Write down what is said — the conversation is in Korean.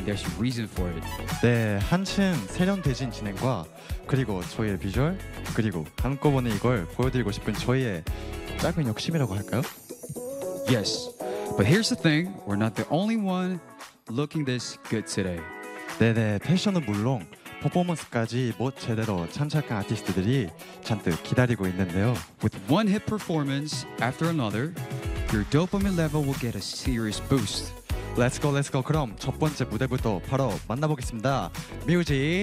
there's a reason for it. 네, 한층 세련되진 진행과 그리고 저희의 비주얼 그리고 한꺼번에 이걸 보여드리고 싶은 저희의 작은 욕심이라고 할까요? Yes, but here's the thing: we're not the only one looking this good today. 네네, 패션은 물론 퍼포먼스까지 못 제대로 참착한 아티스트들이 잔뜩 기다리고 있는데요. With one hit performance after another, your dopamine level will get a serious boost. Let's go, let's go. 그럼 첫 번째 무대부터 바로 만나보겠습니다. 뮤직